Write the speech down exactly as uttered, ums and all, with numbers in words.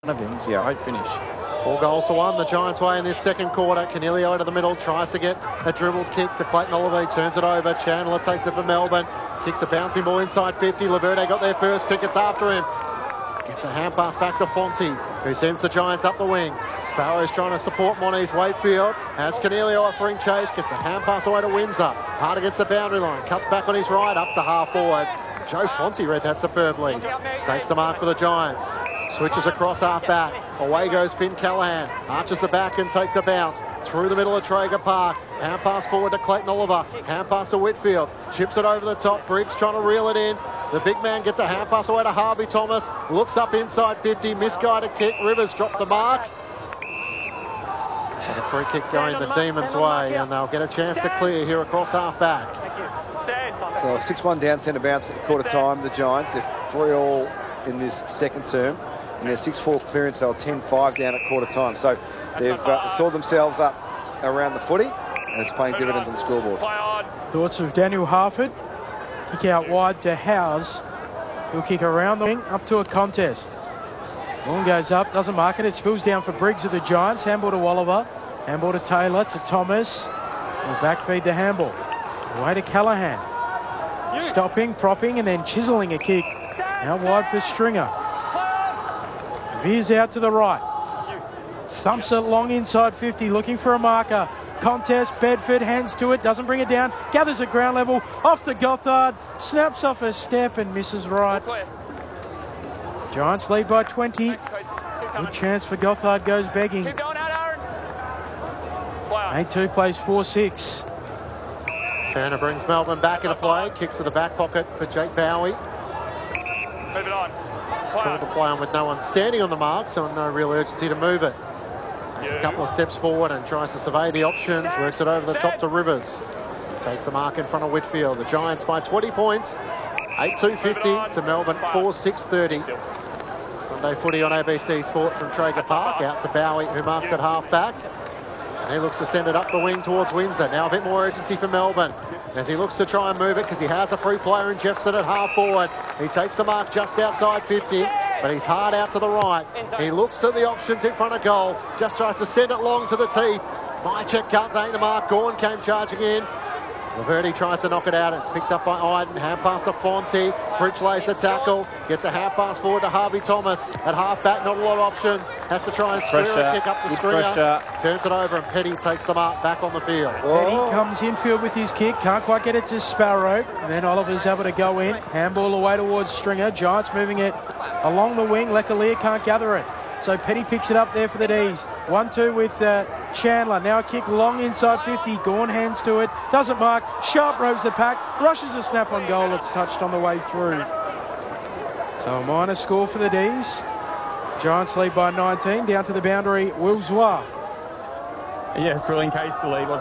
Of him. Yeah. Great finish. Four goals to one, the Giants way in this second quarter. Canelio into the middle, tries to get a dribble kick to Clayton Oliver, turns it over. Chandler takes it for Melbourne, kicks a bouncing ball inside fifty. Laverde got there first, Pickett's after him. Gets a hand pass back to Fonte, who sends the Giants up the wing. Sparrow's trying to support Moniz Wakefield. Has Canelio offering chase, gets a hand pass away to Windsor. Hard against the boundary line, cuts back on his right, up to half forward. Joe Fonte read that superbly. Takes the mark for the Giants. Switches across half back. Away goes Finn Callaghan. Arches the back and takes a bounce. Through the middle of Traeger Park. Hand pass forward to Clayton Oliver. Hand pass to Whitfield. Chips it over the top. Briggs trying to reel it in. The big man gets a hand pass away to Harvey Thomas. Looks up inside fifty. Misguided kick. Rivers dropped the mark. And the free kick's going the Demons' way, and they'll get a chance to clear here across half back. So six one down centre bounce at quarter time, the Giants. They're three all in this second term. And they're six four clearance, they were ten five down at quarter time. So they've uh, saw themselves up around the footy, and it's paying dividends on the scoreboard. Thoughts of Daniel Harford. Kick out wide to Howes. He'll kick around the wing up to a contest. Ball goes up, doesn't mark it. It spills down for Briggs of the Giants. Handball to Oliver. Handball to Taylor, to Thomas. Will backfeed the handball. Away to Callaghan. Stopping, propping, and then chiselling a kick. Now wide for Stringer. Veers out to the right. Thumps it long inside fifty, looking for a marker. Contest, Bedford, hands to it, doesn't bring it down. Gathers at ground level, off to Gothard. Snaps off a step and misses right. Giants lead by twenty. Good chance for Gothard, goes begging. eight two plays four six. Turner brings Melbourne back into play. Kicks to the back pocket for Jake Bowie. Move it on. Call to play on with no one standing on the mark, so no real urgency to move it. Takes a couple of steps forward and tries to survey the options. Works it over the top to Rivers. Takes the mark in front of Whitfield. The Giants by twenty points. eight two fifty to Melbourne four six thirty. Sunday footy on A B C Sport from Traeger Park. Out to Bowie, who marks at half back. And he looks to send it up the wing towards Windsor. Now a bit more urgency for Melbourne as he looks to try and move it because he has a free player in Jefferson at half forward. He takes the mark just outside fifty, but he's hard out to the right. He looks at the options in front of goal, just tries to send it long to the teeth. Mychek can't take the mark. Gawn came charging in. Laverde tries to knock it out. It's picked up by Iden. Hand pass to Fonte. Fritsch lays the tackle. Gets a hand pass forward to Harvey Thomas. At half back, not a lot of options. Has to try and square a kick up to Stringer. Turns it over and Petty takes the mark back on the field. Petty comes infield with his kick. Can't quite get it to Sparrow. And then Oliver's able to go in. Handball away towards Stringer. Giants moving it along the wing. Leclerc can't gather it. So Petty picks it up there for the D's. one two with uh, Chandler. Now a kick long inside fifty. Gawn hands to it. Doesn't mark. Sharp rows the pack. Rushes a snap on goal. It's touched on the way through. So a minor score for the D's. Giants lead by nineteen. Down to the boundary, Wilswa. Yeah, thrilling case to lead.